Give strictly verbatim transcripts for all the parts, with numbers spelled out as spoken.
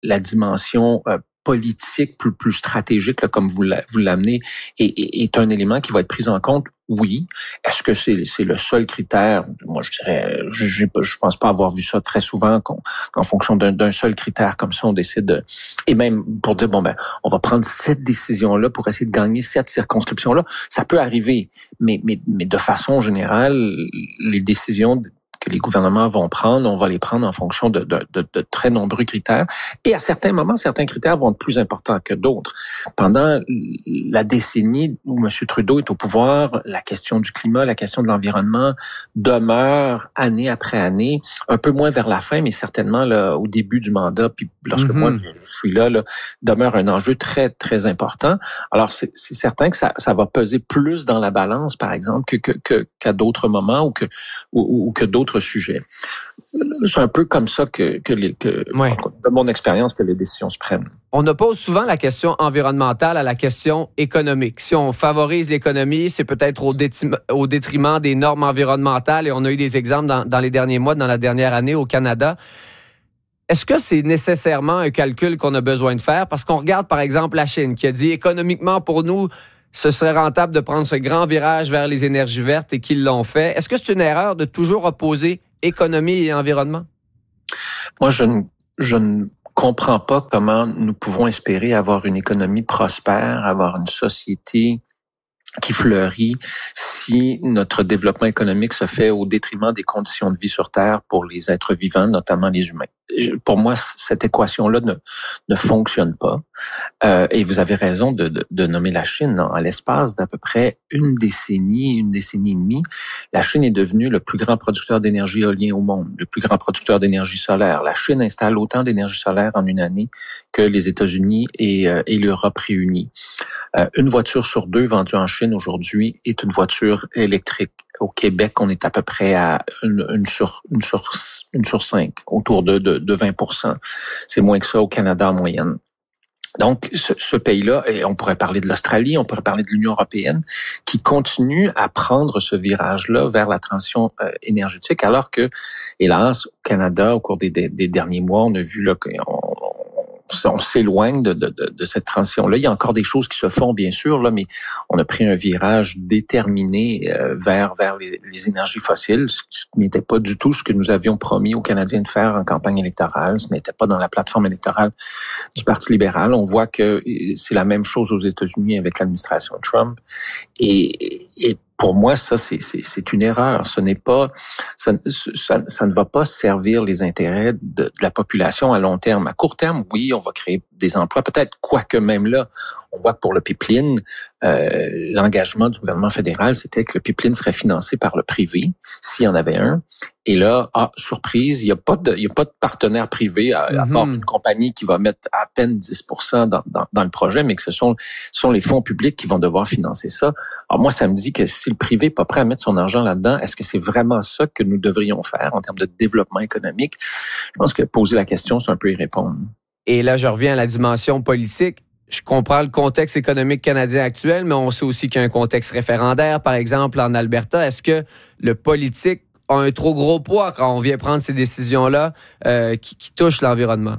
la dimension euh, politique plus plus stratégique, là, comme vous la, vous l'amenez, est, est, est un élément qui va être pris en compte. Oui. Est-ce que c'est c'est le seul critère? Moi, je dirais, je, je, je pense pas avoir vu ça très souvent qu'en qu'en fonction d'un, d'un seul critère comme ça, on décide de, et même pour dire bon ben, on va prendre cette décision-là pour essayer de gagner cette circonscription-là. Ça peut arriver, mais mais mais de façon générale, les décisions que les gouvernements vont prendre, on va les prendre en fonction de, de, de, de très nombreux critères. Et à certains moments, certains critères vont être plus importants que d'autres. Pendant la décennie où M. Trudeau est au pouvoir, la question du climat, la question de l'environnement demeure année après année, un peu moins vers la fin, mais certainement là, au début du mandat, puis lorsque mm-hmm. moi je, je suis là, là, demeure un enjeu très, très important. Alors, c'est, c'est certain que ça, ça va peser plus dans la balance, par exemple, que, que, que, qu'à d'autres moments ou que, ou, ou que d'autres sujets. C'est un peu comme ça que, que, les, que ouais. de mon expérience, que les décisions se prennent. On oppose souvent la question environnementale à la question économique. Si on favorise l'économie, c'est peut-être au, détrim- au détriment des normes environnementales, et on a eu des exemples dans, dans les derniers mois, dans la dernière année au Canada. Est-ce que c'est nécessairement un calcul qu'on a besoin de faire? Parce qu'on regarde, par exemple, la Chine qui a dit économiquement pour nous, ce serait rentable de prendre ce grand virage vers les énergies vertes et qu'ils l'ont fait. Est-ce que c'est une erreur de toujours opposer économie et environnement? Moi, je ne, je ne comprends pas comment nous pouvons espérer avoir une économie prospère, avoir une société qui fleurit si notre développement économique se fait au détriment des conditions de vie sur Terre pour les êtres vivants, notamment les humains. Pour moi, cette équation-là ne, ne fonctionne pas. Euh, et vous avez raison de, de, de nommer la Chine. En l'espace d'à peu près une décennie, une décennie et demie, la Chine est devenue le plus grand producteur d'énergie éolien au monde, le plus grand producteur d'énergie solaire. La Chine installe autant d'énergie solaire en une année que les États-Unis et, euh, et l'Europe réunis. Euh, une voiture sur deux vendue en Chine aujourd'hui est une voiture électrique. Au Québec, on est à peu près à une, une sur une sur une sur cinq, autour de, de, de vingt pour cent. C'est moins que ça au Canada en moyenne. Donc, ce, ce pays-là, et on pourrait parler de l'Australie, on pourrait parler de l'Union européenne, qui continue à prendre ce virage-là vers la transition euh, énergétique, alors que, hélas, au Canada, au cours des, des, des derniers mois, on a vu là qu'on on s'éloigne de, de, de cette transition-là. Il y a encore des choses qui se font, bien sûr, là, mais on a pris un virage déterminé euh, vers vers les, les énergies fossiles, ce qui n'était pas du tout ce que nous avions promis aux Canadiens de faire en campagne électorale. Ce n'était pas dans la plateforme électorale du Parti libéral. On voit que c'est la même chose aux États-Unis avec l'administration Trump. Et, et pour moi, ça, c'est, c'est, c'est une erreur. Ce n'est pas, ça, ça, ça ne va pas servir les intérêts de, de la population à long terme. À court terme, oui, on va créer des emplois. Peut-être, quoique même là, on voit que pour le pipeline, euh, l'engagement du gouvernement fédéral, c'était que le pipeline serait financé par le privé, s'il y en avait un. Et là, ah, surprise, il n'y a pas de, il y a pas de partenaire privé, à, mm-hmm. à part une compagnie qui va mettre à peine dix pour cent dans, dans, dans le projet, mais que ce sont, ce sont les fonds publics qui vont devoir financer ça. Alors moi, ça me dit que si le privé n'est pas prêt à mettre son argent là-dedans, est-ce que c'est vraiment ça que nous devrions faire en termes de développement économique? Je pense que poser la question, c'est un peu y répondre. Et là, je reviens à la dimension politique. Je comprends le contexte économique canadien actuel, mais on sait aussi qu'il y a un contexte référendaire, par exemple, en Alberta. Est-ce que le politique a un trop gros poids quand on vient prendre ces décisions-là euh, qui, qui touchent l'environnement?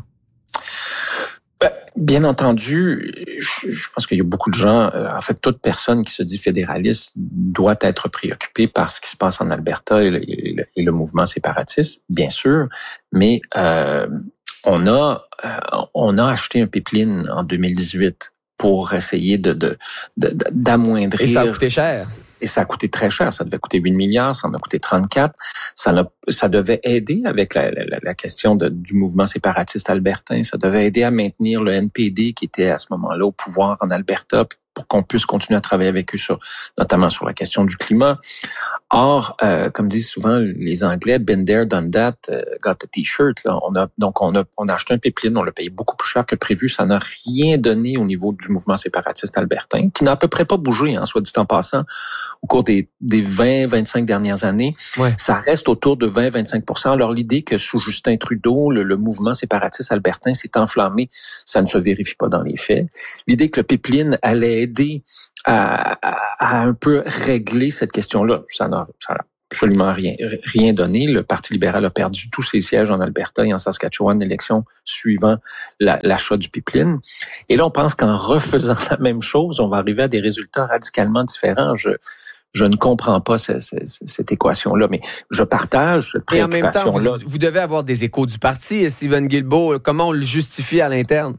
Bien entendu, je, je pense qu'il y a beaucoup de gens, euh, en fait, toute personne qui se dit fédéraliste doit être préoccupée par ce qui se passe en Alberta et le, et le, et le mouvement séparatiste, bien sûr, mais euh, on a euh, on a acheté un pipeline en deux mille dix-huit pour essayer de, de, de d'amoindrir. Et ça a coûté cher. Et ça a coûté très cher. Ça devait coûter huit milliards, ça en a coûté trente-quatre. Ça, a, ça devait aider avec la, la, la question de, du mouvement séparatiste albertain. Ça devait aider à maintenir le N P D qui était à ce moment-là au pouvoir en Alberta pour qu'on puisse continuer à travailler avec eux sur, notamment sur la question du climat. Or, euh, comme disent souvent les Anglais, been there, done that, uh, got a t-shirt. Là, on a donc on a on a acheté un pipeline, on l'a payé beaucoup plus cher que prévu. Ça n'a rien donné au niveau du mouvement séparatiste albertain, qui n'a à peu près pas bougé, hein, soit dit en passant, au cours des des vingt vingt-cinq dernières années. Ouais. Ça reste autour de vingt à vingt-cinq pour cent. Alors l'idée que sous Justin Trudeau, le, le mouvement séparatiste albertain s'est enflammé, ça ne se vérifie pas dans les faits. L'idée que le pipeline allait aider à, à, à un peu régler cette question-là, ça n'a, ça n'a absolument rien, rien donné. Le Parti libéral a perdu tous ses sièges en Alberta et en Saskatchewan, l'élection suivant la, l'achat du pipeline. Et là, on pense qu'en refaisant la même chose, on va arriver à des résultats radicalement différents. Je, je ne comprends pas cette, cette, cette équation-là, mais je partage cette préoccupation-là. Et en même temps, vous, vous devez avoir des échos du parti, Stephen Guilbeault. Comment on le justifie à l'interne?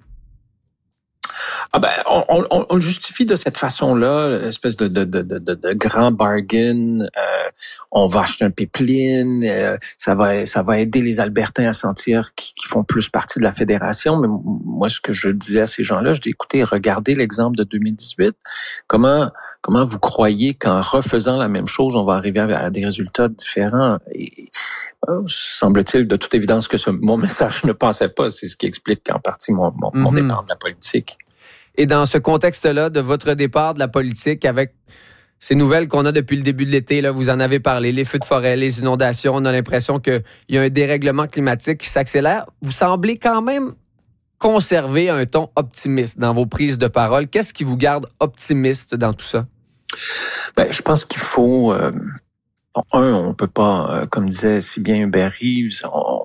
Ah ben, on, on, on le justifie de cette façon-là, l'espèce de, de, de, de, de grand bargain. Euh, on va acheter un pipeline, euh, ça va, ça va aider les Albertains à sentir qu'ils, qu'ils font plus partie de la fédération. Mais moi, ce que je disais à ces gens-là, je dis, écoutez, regardez l'exemple de deux mille dix-huit. Comment, comment vous croyez qu'en refaisant la même chose, on va arriver à des résultats différents? Et, euh, semble-t-il, de toute évidence, que ce, mon message ne passait pas. C'est ce qui explique en partie mon, mon, mon mm-hmm. départ de la politique. Et dans ce contexte-là, de votre départ de la politique, avec ces nouvelles qu'on a depuis le début de l'été, là, vous en avez parlé, les feux de forêt, les inondations, on a l'impression qu'il y a un dérèglement climatique qui s'accélère. Vous semblez quand même conserver un ton optimiste dans vos prises de parole. Qu'est-ce qui vous garde optimiste dans tout ça? Ben, je pense qu'il faut... Euh, un, on peut pas, euh, comme disait si bien Hubert Reeves, on,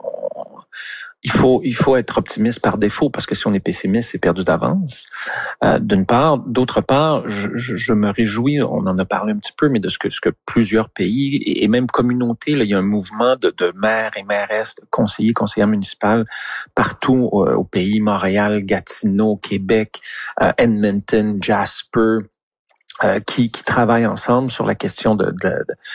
Il faut, il faut être optimiste par défaut, parce que si on est pessimiste, c'est perdu d'avance. Euh, d'une part. D'autre part, je, je, je me réjouis, on en a parlé un petit peu, mais de ce que, ce que plusieurs pays et, et même communautés, là, il y a un mouvement de, de maires et mairesses, de conseillers, conseillères municipales partout euh, au pays, Montréal, Gatineau, Québec, euh, Edmonton, Jasper, Euh, qui, qui travaillent ensemble sur la question de, de,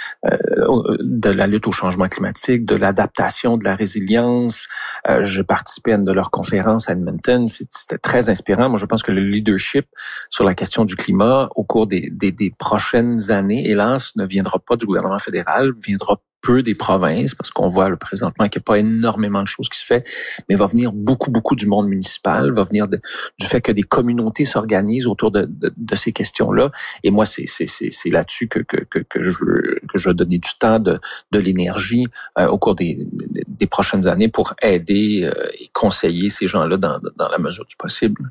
de, de la lutte au changement climatique, de l'adaptation, de la résilience. Euh, j'ai participé à une de leurs conférences à Edmonton. C'était très inspirant. Moi, je pense que le leadership sur la question du climat au cours des, des, des prochaines années, hélas, ne viendra pas du gouvernement fédéral, viendra peu des provinces, parce qu'on voit là, présentement qu'il n'y a pas énormément de choses qui se fait, mais va venir beaucoup, beaucoup du monde municipal, va venir de, du fait que des communautés s'organisent autour de, de, de ces questions-là. Et moi, c'est, c'est, c'est, c'est là-dessus que, que, que, que, je veux, que je veux donner du temps, de, de l'énergie euh, au cours des, des prochaines années pour aider euh, et conseiller ces gens-là dans, dans la mesure du possible.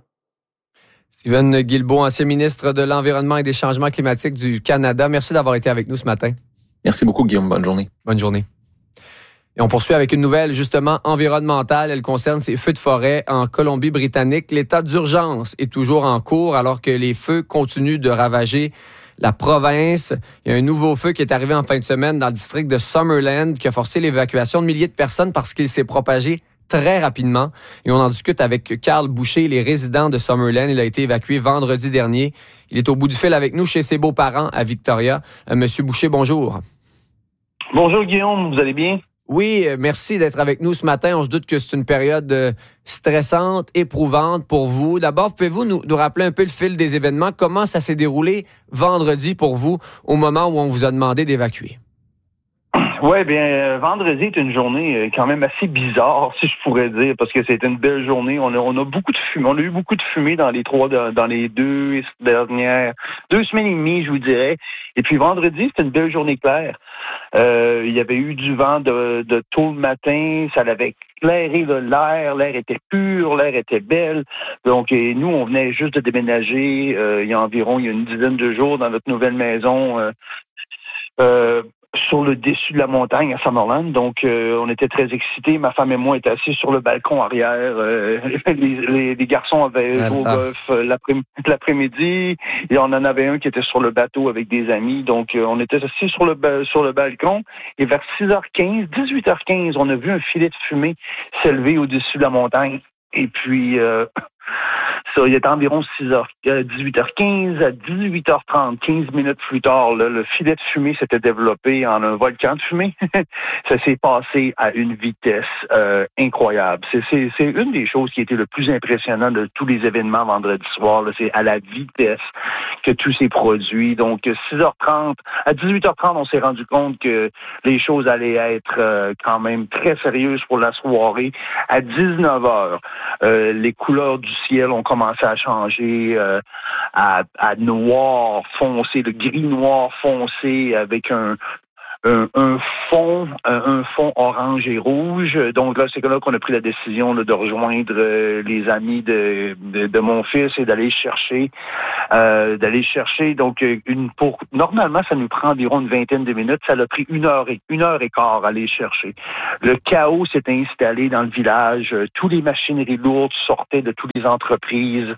Stephen Guilbeault, ancien ministre de l'Environnement et des Changements climatiques du Canada. Merci d'avoir été avec nous ce matin. Merci beaucoup, Guillaume. Bonne journée. Bonne journée. Et on poursuit avec une nouvelle, justement, environnementale. Elle concerne ces feux de forêt en Colombie-Britannique. L'état d'urgence est toujours en cours alors que les feux continuent de ravager la province. Il y a un nouveau feu qui est arrivé en fin de semaine dans le district de Summerland qui a forcé l'évacuation de milliers de personnes parce qu'il s'est propagé très rapidement. Et on en discute avec Carl Boucher, les résidents de Summerland. Il a été évacué vendredi dernier. Il est au bout du fil avec nous chez ses beaux-parents à Victoria. Euh, Monsieur Boucher, bonjour. Bonjour Guillaume, vous allez bien? Oui, merci d'être avec nous ce matin. On se doute que c'est une période stressante, éprouvante pour vous. D'abord, pouvez-vous nous, nous rappeler un peu le fil des événements? Comment ça s'est déroulé vendredi pour vous au moment où on vous a demandé d'évacuer? Oui, bien, euh, vendredi est une journée euh, quand même assez bizarre, si je pourrais dire, parce que c'était une belle journée. On a, on a beaucoup de fumée. On a eu beaucoup de fumée dans les trois, dans les deux dernières, deux semaines et demie, je vous dirais. Et puis vendredi, c'était une belle journée claire. Euh, il y avait eu du vent de, de tôt le matin. Ça avait éclairé là, l'air. L'air était pur, l'air était belle. Donc, et nous, on venait juste de déménager euh, il y a environ il y a une dizaine de jours dans notre nouvelle maison. Euh, euh, sur le dessus de la montagne à Summerland. Donc, euh, on était très excités. Ma femme et moi étaient assis sur le balcon arrière. Euh, les, les, les garçons avaient joué au golf euh, l'après, l'après-midi. Et on en avait un qui était sur le bateau avec des amis. Donc, euh, on était assis sur le, sur le balcon. Et vers six heures quinze, dix-huit heures quinze, on a vu un filet de fumée s'élever au-dessus de la montagne. Et puis... Euh, Ça, il était environ six heures, dix-huit heures quinze à dix-huit heures trente, quinze minutes plus tard, là, le filet de fumée s'était développé en un volcan de fumée. Ça s'est passé à une vitesse euh, incroyable. C'est, c'est, c'est une des choses qui a été le plus impressionnant de tous les événements vendredi soir. Là, c'est à la vitesse que tout s'est produit. Donc, six heures trente, à dix-huit heures trente, on s'est rendu compte que les choses allaient être euh, quand même très sérieuses pour la soirée. À dix-neuf heures, euh, les couleurs du ciel ont commencé à changer euh, à, à noir foncé, le gris noir foncé avec un un, un fond, un fond orange et rouge. Donc là, c'est là qu'on a pris la décision là, de rejoindre euh, les amis de, de, de mon fils et d'aller chercher, euh, d'aller chercher. Donc une pour normalement, ça nous prend environ une vingtaine de minutes. Ça l'a pris une heure et une heure et quart à aller chercher. Le chaos s'est installé dans le village. Tous les machineries lourdes sortaient de toutes les entreprises.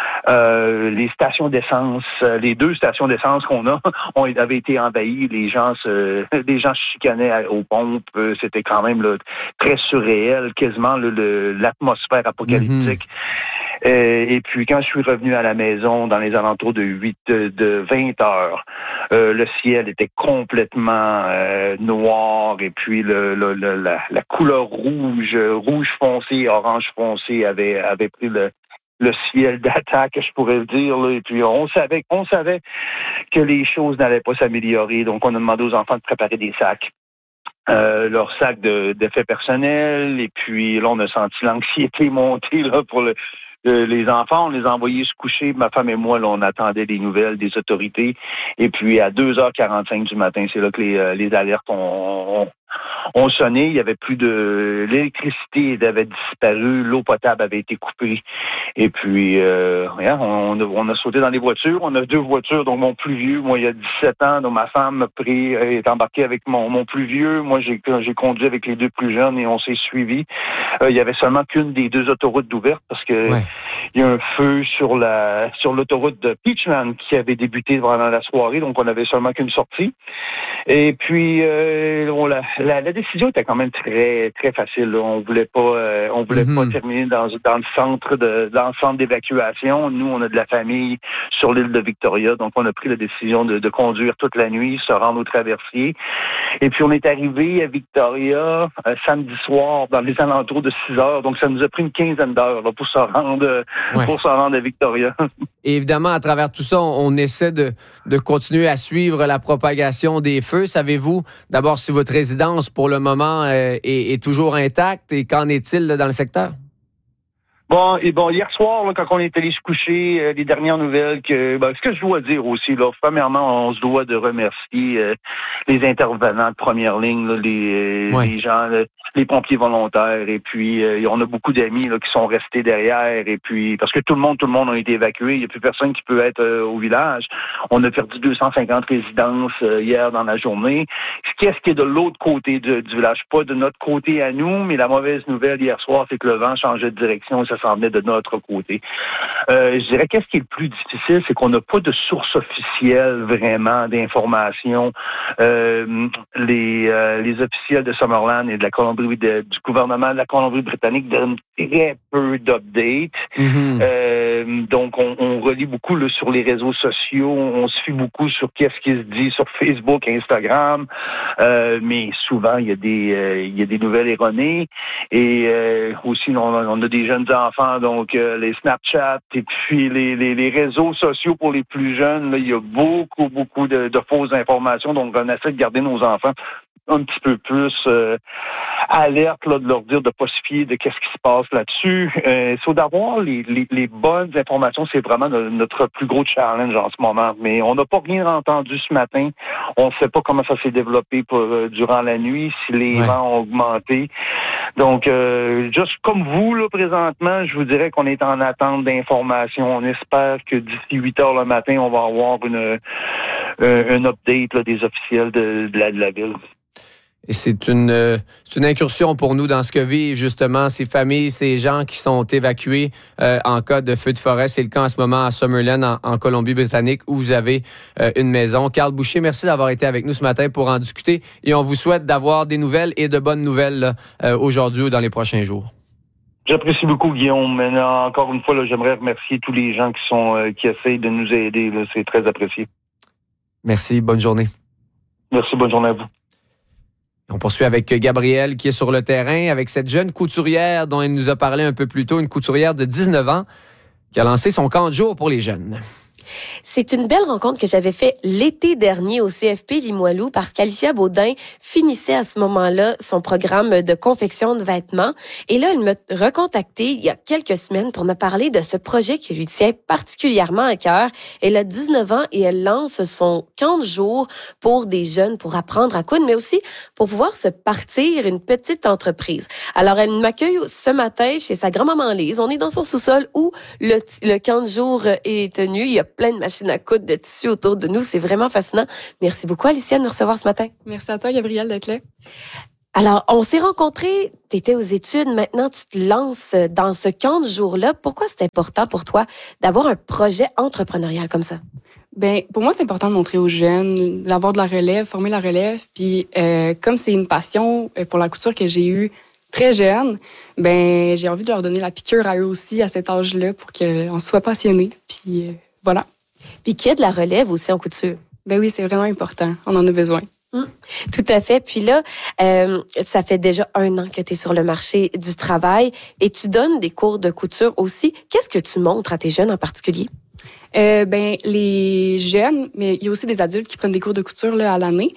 Euh, les stations d'essence, les deux stations d'essence qu'on a, ont avaient été envahies. Les gens se, les gens se chicanaient aux pompes. C'était quand même là, très surréel, quasiment le, le, l'atmosphère apocalyptique. Mm-hmm. Euh, et puis quand je suis revenu à la maison dans les alentours de huit, de vingt heures, euh, le ciel était complètement euh, noir et puis le, le, le la, la couleur rouge, rouge foncé, orange foncé avait avait pris le le ciel d'attaque, je pourrais le dire, là. Et puis on savait, on savait que les choses n'allaient pas s'améliorer. Donc on a demandé aux enfants de préparer des sacs. Euh, leur sac de, d'effets personnels. Et puis là, on a senti l'anxiété monter là pour le, le, les enfants. On les a envoyés se coucher. Ma femme et moi, là, on attendait des nouvelles des autorités. Et puis à deux heures quarante-cinq du matin, c'est là que les, les alertes ont, ont On sonnait, il y avait plus de... L'électricité avait disparu, l'eau potable avait été coupée. Et puis, euh, regarde, on, a, on a sauté dans les voitures. On a deux voitures, donc mon plus vieux, moi, il y a dix-sept ans, donc ma femme a pris, est embarquée avec mon, mon plus vieux. Moi, j'ai, j'ai conduit avec les deux plus jeunes et on s'est suivis. Euh, il y avait seulement qu'une des deux autoroutes d'ouvertes parce que ouais. il y a un feu sur la sur l'autoroute de Peachland qui avait débuté pendant la soirée, donc on avait seulement qu'une sortie. Et puis, euh, on l'a La, la décision était quand même très très facile. Là. On voulait pas euh, on voulait mm-hmm. pas terminer dans dans le centre de dans le centre d'évacuation. Nous, on a de la famille sur l'île de Victoria, donc on a pris la décision de, de conduire toute la nuit, se rendre au traversier. Et puis on est arrivé à Victoria euh, samedi soir dans les alentours de six heures. Donc ça nous a pris une quinzaine d'heures là, pour se rendre ouais. pour se rendre à Victoria. Et évidemment, à travers tout ça, on essaie de de continuer à suivre la propagation des feux. Savez-vous d'abord si votre résidence pour le moment euh, est, est toujours intacte et qu'en est-il là, dans le secteur? Bon, et bon, hier soir, là, quand on est allé se coucher, euh, les dernières nouvelles que, ben, ce que je dois dire aussi, là, premièrement, on se doit de remercier euh, les intervenants de première ligne, là, les, ouais. les gens, là, les pompiers volontaires, et puis euh, on a beaucoup d'amis là, qui sont restés derrière, et puis parce que tout le monde, tout le monde a été évacué, il n'y a plus personne qui peut être euh, au village. On a perdu deux cent cinquante résidences euh, hier dans la journée. Qu'est-ce qui est de l'autre côté de, du village? Pas de notre côté à nous, mais la mauvaise nouvelle hier soir, c'est que le vent changeait de direction, et ça s'en venait de notre côté. Euh, je dirais qu'est-ce qui est le plus difficile, c'est qu'on n'a pas de source officielle vraiment d'informations. Euh, les, euh, les officiels de Summerland et de la Colombie, de, du gouvernement de la Colombie-Britannique donnent très peu d'updates. Mm-hmm. Euh, donc, on, on relie beaucoup là, sur les réseaux sociaux. On se fie beaucoup sur qu'est-ce qui se dit sur Facebook, Instagram. Euh, mais souvent, il y a des, euh, il y a des nouvelles erronées. Et euh, aussi, on, on a des jeunes enfants, donc euh, les Snapchat et puis les, les, les réseaux sociaux pour les plus jeunes, là, il y a beaucoup, beaucoup de, de fausses informations. Donc, on essaie de garder nos enfants un petit peu plus euh, alerte là, de leur dire de ne pas se fier de qu'est-ce qui se passe là-dessus. Euh, c'est d'avoir les, les, les bonnes informations, c'est vraiment le, notre plus gros challenge en ce moment. Mais on n'a pas rien entendu ce matin. On ne sait pas comment ça s'est développé pour, euh, durant la nuit, si les ouais. vents ont augmenté. Donc, euh, juste comme vous, là, présentement, je vous dirais qu'on est en attente d'informations. On espère que d'ici huit heures le matin, on va avoir une, euh, un update là, des officiels de, de, la, de la ville. Et c'est une, euh, c'est une incursion pour nous dans ce que vivent justement ces familles, ces gens qui sont évacués euh, en cas de feu de forêt. C'est le cas en ce moment à Summerland, en, en Colombie-Britannique, où vous avez euh, une maison. Carl Boucher, merci d'avoir été avec nous ce matin pour en discuter. Et on vous souhaite d'avoir des nouvelles et de bonnes nouvelles là, euh, aujourd'hui ou dans les prochains jours. J'apprécie beaucoup, Guillaume. Mais là, encore une fois, là, j'aimerais remercier tous les gens qui sont euh, qui essayent de nous aider. Là. C'est très apprécié. Merci. Bonne journée. Merci. Bonne journée à vous. On poursuit avec Gabrielle qui est sur le terrain avec cette jeune couturière dont elle nous a parlé un peu plus tôt, une couturière de dix-neuf ans qui a lancé son camp de jour pour les jeunes. C'est une belle rencontre que j'avais faite l'été dernier au C F P Limoilou parce qu'Alicia Baudin finissait à ce moment-là son programme de confection de vêtements. Et là, elle m'a recontacté il y a quelques semaines pour me parler de ce projet qui lui tient particulièrement à cœur. Elle a dix-neuf ans et elle lance son camp de jour pour des jeunes pour apprendre à coudre, mais aussi pour pouvoir se partir une petite entreprise. Alors, elle m'accueille ce matin chez sa grand-maman Lise. On est dans son sous-sol où le, le camp de jour est tenu. Il y a plein de machines à coudre, de tissus autour de nous. C'est vraiment fascinant. Merci beaucoup, Alicia, de nous recevoir ce matin. Merci à toi, Gabrielle, d'être là. Alors, on s'est rencontrés, tu étais aux études, maintenant tu te lances dans ce camp de jour-là. Pourquoi c'est important pour toi d'avoir un projet entrepreneurial comme ça? Ben, pour moi, c'est important de montrer aux jeunes, d'avoir de la relève, former la relève. Puis, euh, comme c'est une passion pour la couture que j'ai eue très jeune, ben, j'ai envie de leur donner la piqûre à eux aussi à cet âge-là pour qu'on soit passionnés. Puis, euh, voilà. Puis qu'il y ait de la relève aussi en couture. Ben oui, c'est vraiment important. On en a besoin. Mmh. Tout à fait. Puis là, euh, ça fait déjà un an que tu es sur le marché du travail et tu donnes des cours de couture aussi. Qu'est-ce que tu montres à tes jeunes en particulier? Euh, ben les jeunes, mais il y a aussi des adultes qui prennent des cours de couture là, à l'année,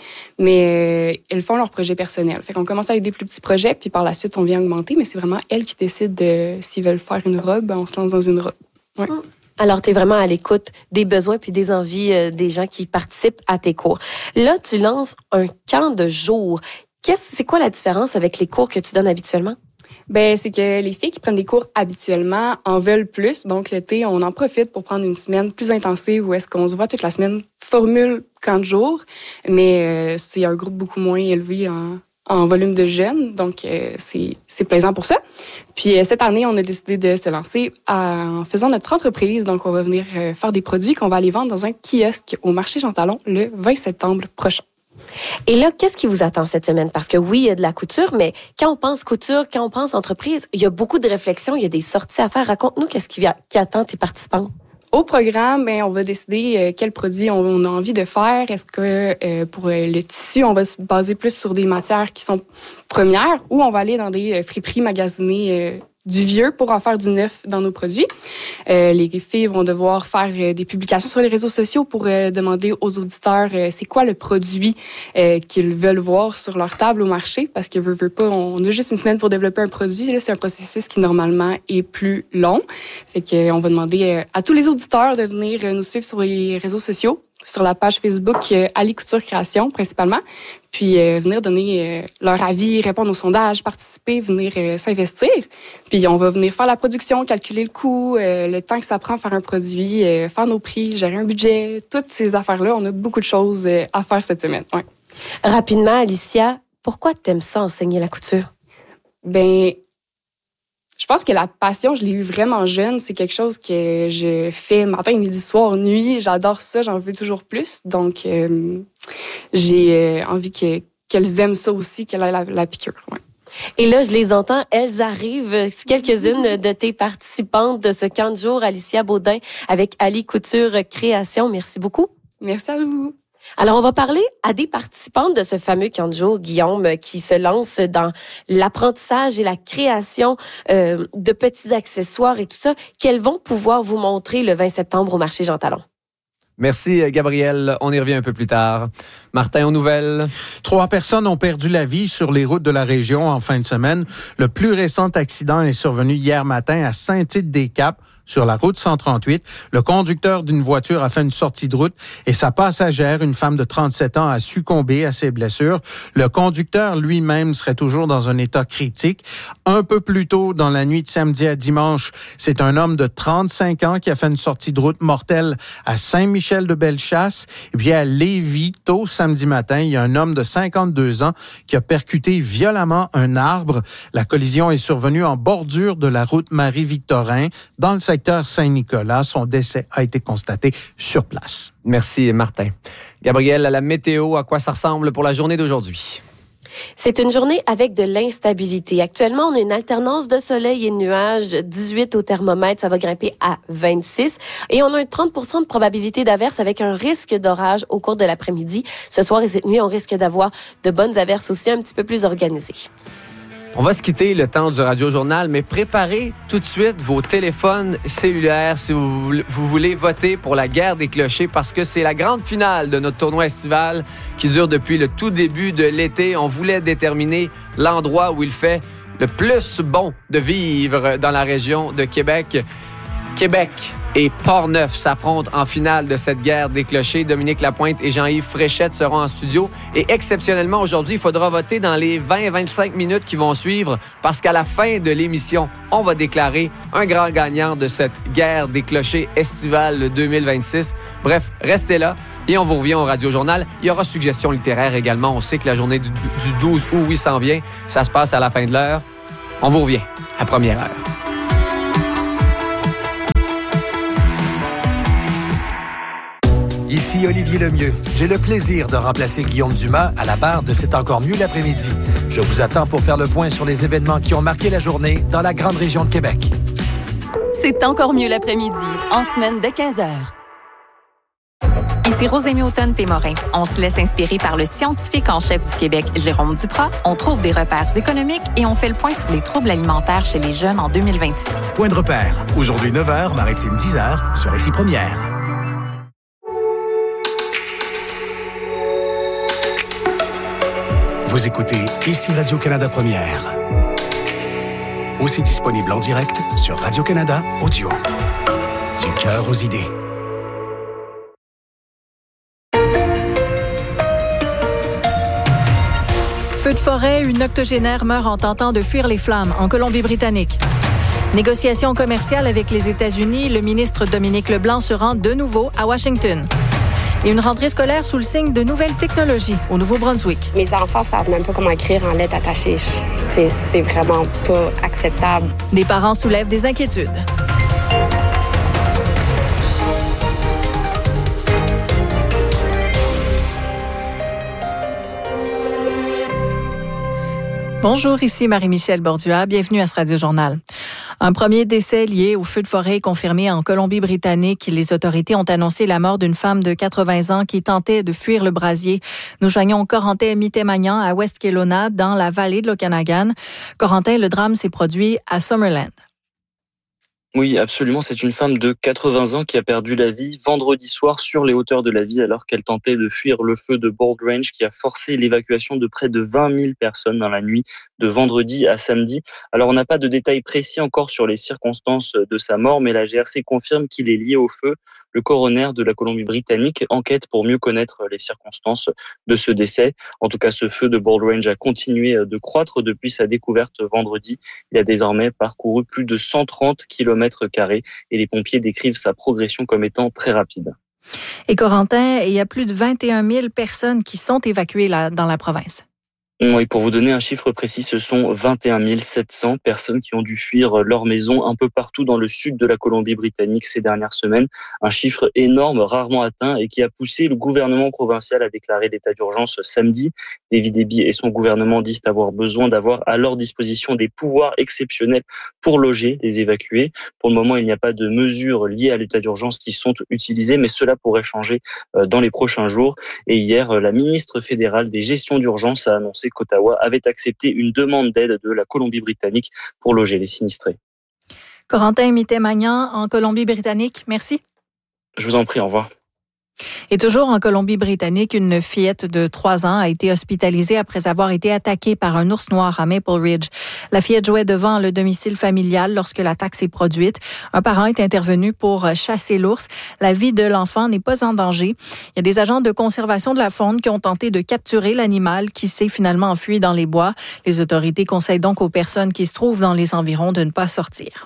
mais euh, elles font leur projet personnel. Fait qu'on commence avec des plus petits projets, puis par la suite, on vient augmenter, mais c'est vraiment elles qui décident de, s'ils veulent faire une robe, on se lance dans une robe. Ouais. Mmh. Alors, tu es vraiment à l'écoute des besoins puis des envies euh, des gens qui participent à tes cours. Là, tu lances un camp de jour. Qu'est-ce, c'est quoi la différence avec les cours que tu donnes habituellement? Ben, c'est que les filles qui prennent des cours habituellement en veulent plus. Donc, l'été, on en profite pour prendre une semaine plus intensive où est-ce qu'on se voit toute la semaine, formule camp de jour. Mais euh, c'est un groupe beaucoup moins élevé en, en volume de jeunes. Donc, euh, c'est, c'est plaisant pour ça. Puis, euh, cette année, on a décidé de se lancer en faisant notre entreprise. Donc, on va venir euh, faire des produits qu'on va aller vendre dans un kiosque au marché Jean Talon le vingt septembre prochain. Et là, qu'est-ce qui vous attend cette semaine? Parce que oui, il y a de la couture, mais quand on pense couture, quand on pense entreprise, il y a beaucoup de réflexions, il y a des sorties à faire. Raconte-nous qu'est-ce qui, qui attend tes participants. Au programme, ben, on va décider euh, quel produit on, on a envie de faire. Est-ce que euh, pour euh, le tissu, on va se baser plus sur des matières qui sont premières ou on va aller dans des euh, friperies magasinés euh, du vieux pour en faire du neuf dans nos produits. Euh, les filles vont devoir faire euh, des publications sur les réseaux sociaux pour euh, demander aux auditeurs euh, c'est quoi le produit euh, qu'ils veulent voir sur leur table au marché, parce que veut, veut pas, on a juste une semaine pour développer un produit. Là, c'est un processus qui normalement est plus long. Fait que euh, on va demander euh, à tous les auditeurs de venir euh, nous suivre sur les réseaux sociaux, sur la page Facebook euh, Ali Couture Création principalement, puis euh, venir donner euh, leur avis, répondre aux sondages, participer, venir euh, s'investir. Puis on va venir faire la production, calculer le coût, euh, le temps que ça prend à faire un produit, euh, faire nos prix, gérer un budget, toutes ces affaires-là. On a beaucoup de choses euh, à faire cette semaine. Ouais. Rapidement, Alicia, pourquoi t'aimes ça enseigner la couture? Ben, je pense que la passion, je l'ai eue vraiment jeune. C'est quelque chose que je fais matin, midi, soir, nuit. J'adore ça, j'en veux toujours plus. Donc, euh, j'ai euh, envie que, qu'elles aiment ça aussi, qu'elles aient la, la piqûre. Ouais. Et là, je les entends, elles arrivent, quelques-unes de tes participantes de ce camp de jour, Alicia Baudin, avec Ali Couture Création. Merci beaucoup. Merci à vous. Alors, on va parler à des participantes de ce fameux camp de jour, Guillaume, qui se lance dans l'apprentissage et la création euh, de petits accessoires et tout ça, qu'elles vont pouvoir vous montrer le vingt septembre au marché Jean Talon. Merci, Gabrielle. On y revient un peu plus tard. Martin, aux nouvelles. Trois personnes ont perdu la vie sur les routes de la région en fin de semaine. Le plus récent accident est survenu hier matin à Saint-Tite-des-Caps, sur la route cent trente-huit. Le conducteur d'une voiture a fait une sortie de route et sa passagère, une femme de trente-sept ans, a succombé à ses blessures. Le conducteur lui-même serait toujours dans un état critique. Un peu plus tôt, dans la nuit de samedi à dimanche, c'est un homme de trente-cinq ans qui a fait une sortie de route mortelle à Saint-Michel-de-Bellechasse. Et puis à Lévis, tôt samedi matin, il y a un homme de cinquante-deux ans qui a percuté violemment un arbre. La collision est survenue en bordure de la route Marie-Victorin, dans le secteur Saint-Nicolas. Son décès a été constaté sur place. Merci, Martin. Gabrielle, à la météo, à quoi ça ressemble pour la journée d'aujourd'hui? C'est une journée avec de l'instabilité. Actuellement, on a une alternance de soleil et de nuages. dix-huit au thermomètre, ça va grimper à vingt-six. Et on a un trente pour cent de probabilité d'averse avec un risque d'orage au cours de l'après-midi. Ce soir et cette nuit, on risque d'avoir de bonnes averses aussi un petit peu plus organisées. On va se quitter le temps du Radio-Journal, mais préparez tout de suite vos téléphones cellulaires si vous, vous voulez voter pour la guerre des clochers parce que c'est la grande finale de notre tournoi estival qui dure depuis le tout début de l'été. On voulait déterminer l'endroit où il fait le plus bon de vivre dans la région de Québec. Québec et Portneuf s'affrontent en finale de cette guerre des clochers. Dominique Lapointe et Jean-Yves Fréchette seront en studio. Et exceptionnellement, aujourd'hui, il faudra voter dans les vingt à vingt-cinq minutes qui vont suivre parce qu'à la fin de l'émission, on va déclarer un grand gagnant de cette guerre des clochers estivale deux mille vingt-six. Bref, restez là et on vous revient au Radio-Journal. Il y aura suggestions littéraires également. On sait que la journée du, du douze août, oui, s'en vient. Ça se passe à la fin de l'heure. On vous revient à première heure. Ici Olivier Lemieux. J'ai le plaisir de remplacer Guillaume Dumas à la barre de C'est encore mieux l'après-midi. Je vous attends pour faire le point sur les événements qui ont marqué la journée dans la grande région de Québec. C'est encore mieux l'après-midi, en semaine de quinze heures. Ici Rosémie Automne-Témorin. On se laisse inspirer par le scientifique en chef du Québec, Jérôme Duprat. On trouve des repères économiques et on fait le point sur les troubles alimentaires chez les jeunes en deux mille vingt-six. Point de repère. Aujourd'hui neuf heures, Maritime dix heures, sur Ici Première. Vous écoutez Ici Radio-Canada Première. Aussi disponible en direct sur Radio-Canada Audio. Du cœur aux idées. Feu de forêt, une octogénaire meurt en tentant de fuir les flammes en Colombie-Britannique. Négociations commerciales avec les États-Unis, le ministre Dominique Leblanc se rend de nouveau à Washington. Et une rentrée scolaire sous le signe de nouvelles technologies au Nouveau-Brunswick. Mes enfants savent même pas comment écrire en lettres attachées. C'est, c'est vraiment pas acceptable. Des parents soulèvent des inquiétudes. Bonjour, ici Marie-Michel Bordua. Bienvenue à ce Radio-Journal. Un premier décès lié au feu de forêt est confirmé en Colombie-Britannique. Les autorités ont annoncé la mort d'une femme de quatre-vingts ans qui tentait de fuir le brasier. Nous joignons Corentin Mitemagnan à West Kelowna, dans la vallée de l'Okanagan. Corentin, le drame s'est produit à Summerland. Oui, absolument. C'est une femme de quatre-vingts ans qui a perdu la vie vendredi soir sur les hauteurs de la ville alors qu'elle tentait de fuir le feu de Bold Range qui a forcé l'évacuation de près de vingt mille personnes dans la nuit de vendredi à samedi. Alors, on n'a pas de détails précis encore sur les circonstances de sa mort, mais la G R C confirme qu'il est lié au feu. Le coroner de la Colombie-Britannique enquête pour mieux connaître les circonstances de ce décès. En tout cas, ce feu de Bold Range a continué de croître depuis sa découverte vendredi. Il a désormais parcouru plus de cent trente kilomètres carrés et les pompiers décrivent sa progression comme étant très rapide. Et Corentin, il y a plus de vingt et un mille personnes qui sont évacuées là, dans la province. Oui, pour vous donner un chiffre précis, ce sont vingt et un mille sept cents personnes qui ont dû fuir leur maison un peu partout dans le sud de la Colombie-Britannique ces dernières semaines. Un chiffre énorme, rarement atteint et qui a poussé le gouvernement provincial à déclarer l'état d'urgence samedi. David Eby et son gouvernement disent avoir besoin d'avoir à leur disposition des pouvoirs exceptionnels pour loger les évacués. Pour le moment, il n'y a pas de mesures liées à l'état d'urgence qui sont utilisées, mais cela pourrait changer dans les prochains jours. Et hier, la ministre fédérale des gestions d'urgence a annoncé qu'Ottawa avait accepté une demande d'aide de la Colombie-Britannique pour loger les sinistrés. Corentin Mitemagnan en Colombie-Britannique, merci. Je vous en prie, au revoir. Et toujours en Colombie-Britannique, une fillette de trois ans a été hospitalisée après avoir été attaquée par un ours noir à Maple Ridge. La fillette jouait devant le domicile familial lorsque l'attaque s'est produite. Un parent est intervenu pour chasser l'ours. La vie de l'enfant n'est pas en danger. Il y a des agents de conservation de la faune qui ont tenté de capturer l'animal qui s'est finalement enfui dans les bois. Les autorités conseillent donc aux personnes qui se trouvent dans les environs de ne pas sortir.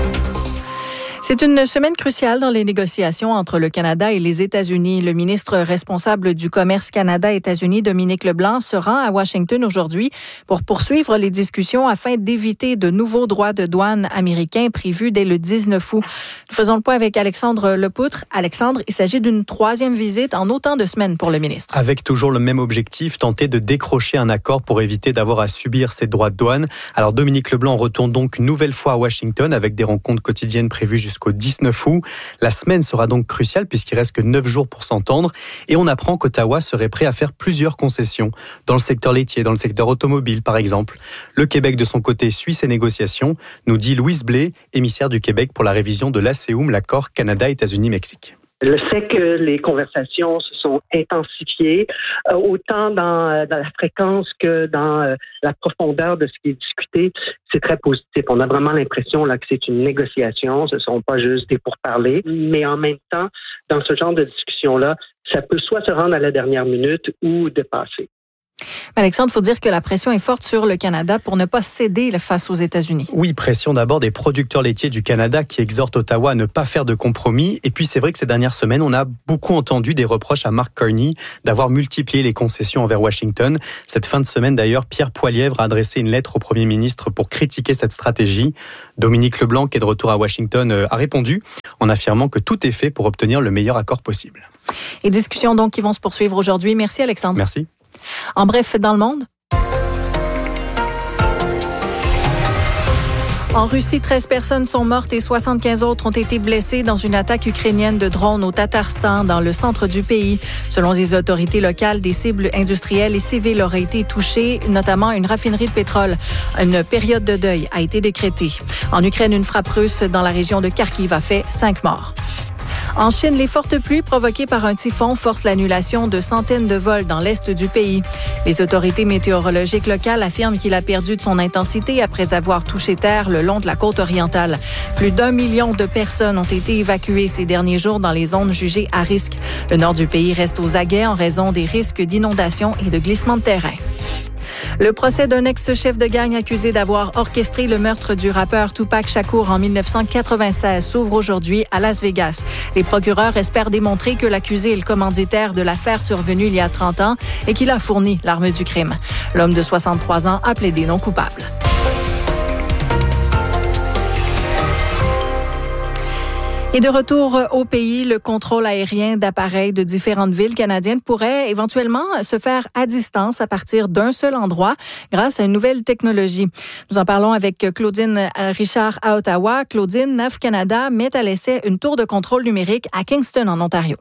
C'est une semaine cruciale dans les négociations entre le Canada et les États-Unis. Le ministre responsable du commerce Canada-États-Unis, Dominique Leblanc, se rend à Washington aujourd'hui pour poursuivre les discussions afin d'éviter de nouveaux droits de douane américains prévus dès le dix-neuf août. Nous faisons le point avec Alexandre Lepoutre. Alexandre, il s'agit d'une troisième visite en autant de semaines pour le ministre. Avec toujours le même objectif, tenter de décrocher un accord pour éviter d'avoir à subir ces droits de douane. Alors Dominique Leblanc retourne donc une nouvelle fois à Washington avec des rencontres quotidiennes prévues jusqu'au jusqu'au dix-neuf août. La semaine sera donc cruciale puisqu'il reste que neuf jours pour s'entendre. Et on apprend qu'Ottawa serait prêt à faire plusieurs concessions dans le secteur laitier, dans le secteur automobile par exemple. Le Québec de son côté suit ces négociations, nous dit Louise Blais, émissaire du Québec pour la révision de l'A C E U M, l'accord Canada-États-Unis-Mexique. Le fait que les conversations se sont intensifiées, euh, autant dans, dans la fréquence que dans euh, la profondeur de ce qui est discuté, c'est très positif. On a vraiment l'impression là que c'est une négociation, ce ne sont pas juste des pourparlers, mais en même temps, dans ce genre de discussion-là, ça peut soit se rendre à la dernière minute ou dépasser. Alexandre, il faut dire que la pression est forte sur le Canada pour ne pas céder face aux États-Unis. Oui, pression d'abord des producteurs laitiers du Canada qui exhortent Ottawa à ne pas faire de compromis. Et puis c'est vrai que ces dernières semaines, on a beaucoup entendu des reproches à Mark Carney d'avoir multiplié les concessions envers Washington. Cette fin de semaine d'ailleurs, Pierre Poilievre a adressé une lettre au Premier ministre pour critiquer cette stratégie. Dominique Leblanc, qui est de retour à Washington, a répondu en affirmant que tout est fait pour obtenir le meilleur accord possible. Et discussions donc qui vont se poursuivre aujourd'hui. Merci Alexandre. Merci. En bref, dans le monde. En Russie, treize personnes sont mortes et soixante-quinze autres ont été blessées dans une attaque ukrainienne de drones au Tatarstan, dans le centre du pays. Selon les autorités locales, des cibles industrielles et civiles auraient été touchées, notamment une raffinerie de pétrole. Une période de deuil a été décrétée. En Ukraine, une frappe russe dans la région de Kharkiv a fait cinq morts. En Chine, les fortes pluies provoquées par un typhon forcent l'annulation de centaines de vols dans l'est du pays. Les autorités météorologiques locales affirment qu'il a perdu de son intensité après avoir touché terre le long de la côte orientale. Plus d'un million de personnes ont été évacuées ces derniers jours dans les zones jugées à risque. Le nord du pays reste aux aguets en raison des risques d'inondations et de glissements de terrain. Le procès d'un ex-chef de gang accusé d'avoir orchestré le meurtre du rappeur Tupac Shakur en dix-neuf cent quatre-vingt-seize s'ouvre aujourd'hui à Las Vegas. Les procureurs espèrent démontrer que l'accusé est le commanditaire de l'affaire survenue il y a trente ans et qu'il a fourni l'arme du crime. L'homme de soixante-trois ans a plaidé non coupable. Et de retour au pays, le contrôle aérien d'appareils de différentes villes canadiennes pourrait éventuellement se faire à distance à partir d'un seul endroit grâce à une nouvelle technologie. Nous en parlons avec Claudine Richard à Ottawa. Claudine, Nav Canada met à l'essai une tour de contrôle numérique à Kingston, en Ontario.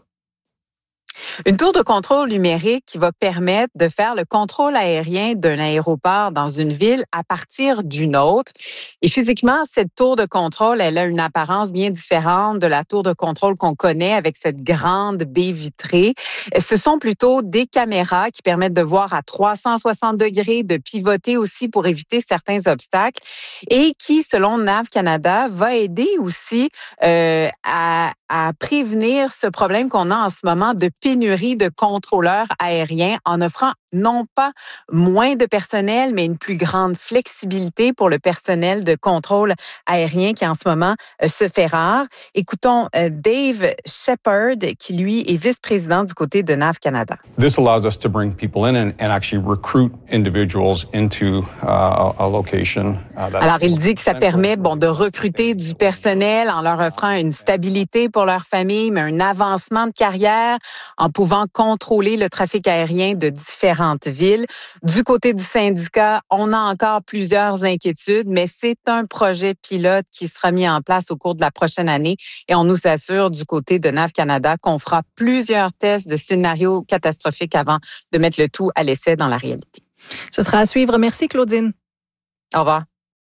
Une tour de contrôle numérique qui va permettre de faire le contrôle aérien d'un aéroport dans une ville à partir d'une autre. Et physiquement, cette tour de contrôle, elle a une apparence bien différente de la tour de contrôle qu'on connaît avec cette grande baie vitrée. Ce sont plutôt des caméras qui permettent de voir à trois cent soixante degrés, de pivoter aussi pour éviter certains obstacles et qui, selon Nav Canada, va aider aussi euh, à, à prévenir ce problème qu'on a en ce moment de pénurie de contrôleurs aériens en offrant non pas moins de personnel, mais une plus grande flexibilité pour le personnel de contrôle aérien qui en ce moment euh, se fait rare. Écoutons euh, Dave Shepard, qui lui est vice-président du côté de Nav Canada. This allows us to bring people in and, and actually recruit individuals into uh, a, a location. Uh, Alors, il dit que ça permet bon de recruter du personnel en leur offrant une stabilité pour leur famille, mais un avancement de carrière en pouvant contrôler le trafic aérien de différentes villes. Du côté du syndicat, on a encore plusieurs inquiétudes, mais c'est un projet pilote qui sera mis en place au cours de la prochaine année et on nous assure du côté de Nav Canada qu'on fera plusieurs tests de scénarios catastrophiques avant de mettre le tout à l'essai dans la réalité. Ce sera à suivre. Merci Claudine. Au revoir.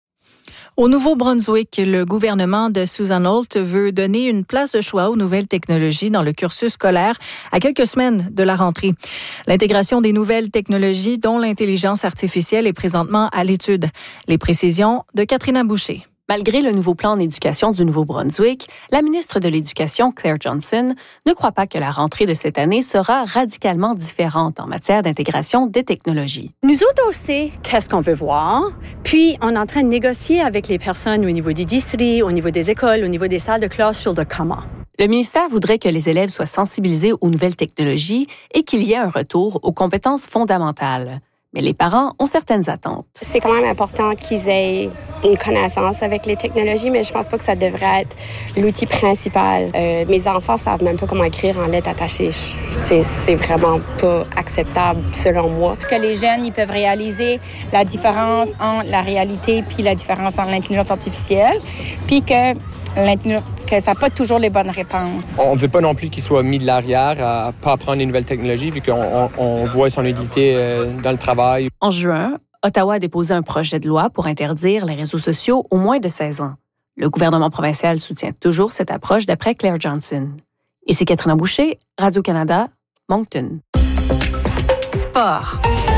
Au Nouveau-Brunswick, le gouvernement de Susan Holt veut donner une place de choix aux nouvelles technologies dans le cursus scolaire à quelques semaines de la rentrée. L'intégration des nouvelles technologies, dont l'intelligence artificielle, est présentement à l'étude. Les précisions de Catherine Boucher. Malgré le nouveau plan d'éducation du Nouveau-Brunswick, la ministre de l'Éducation, Claire Johnson, ne croit pas que la rentrée de cette année sera radicalement différente en matière d'intégration des technologies. Nous autres, on sait qu'est-ce qu'on veut voir, puis on est en train de négocier avec les personnes au niveau du district, au niveau des écoles, au niveau des salles de classe sur le comment. Le ministère voudrait que les élèves soient sensibilisés aux nouvelles technologies et qu'il y ait un retour aux compétences fondamentales. Mais les parents ont certaines attentes. C'est quand même important qu'ils aient une connaissance avec les technologies, mais je pense pas que ça devrait être l'outil principal. Euh, mes enfants savent même pas comment écrire en lettres attachées. C'est, c'est vraiment pas acceptable, selon moi. Que les jeunes, ils peuvent réaliser la différence entre la réalité puis la différence entre l'intelligence artificielle, puis que que ça n'a pas toujours les bonnes réponses. On ne veut pas non plus qu'il soit mis de l'arrière à pas apprendre les nouvelles technologies vu qu'on on, on voit son utilité dans le travail. En juin, Ottawa a déposé un projet de loi pour interdire les réseaux sociaux aux moins de seize ans. Le gouvernement provincial soutient toujours cette approche d'après Claire Johnson. Ici Catherine Boucher, Radio-Canada, Moncton. Sport.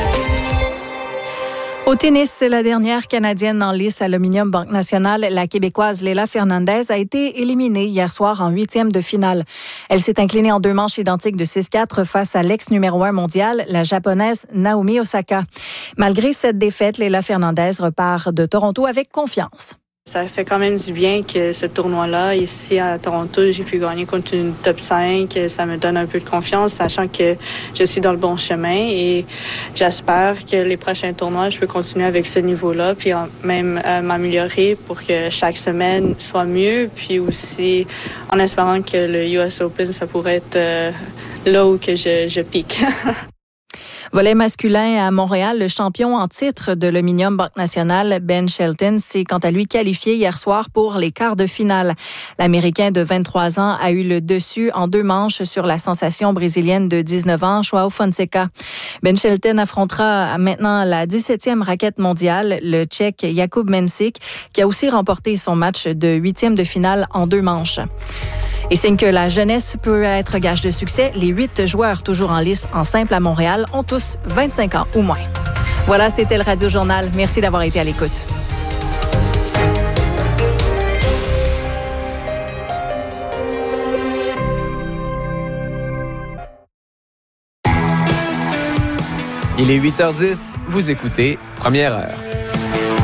Au tennis, la dernière Canadienne en lice Aluminium Banque Nationale, la Québécoise Leila Fernandez, a été éliminée hier soir en huitième de finale. Elle s'est inclinée en deux manches identiques de six quatre face à l'ex numéro un mondial, la Japonaise Naomi Osaka. Malgré cette défaite, Leila Fernandez repart de Toronto avec confiance. Ça fait quand même du bien que ce tournoi-là, ici à Toronto, j'ai pu gagner contre une top cinq. Ça me donne un peu de confiance, sachant que je suis dans le bon chemin et j'espère que les prochains tournois, je peux continuer avec ce niveau-là, puis même euh, m'améliorer pour que chaque semaine soit mieux, puis aussi en espérant que le U S Open, ça pourrait être euh, là où que je, je pique. Volet masculin à Montréal, le champion en titre de l'Aluminium Banque Nationale, Ben Shelton, s'est quant à lui qualifié hier soir pour les quarts de finale. L'Américain de vingt-trois ans a eu le dessus en deux manches sur la sensation brésilienne de dix-neuf ans, João Fonseca. Ben Shelton affrontera maintenant la dix-septième raquette mondiale, le Tchèque Jakub Mensik, qui a aussi remporté son match de huitième de finale en deux manches. Et signe que la jeunesse peut être gage de succès, les huit joueurs toujours en lice en simple à Montréal ont tous vingt-cinq ans ou moins. Voilà, c'était le Radio Journal. Merci d'avoir été à l'écoute. Il est huit heures dix, vous écoutez Première heure.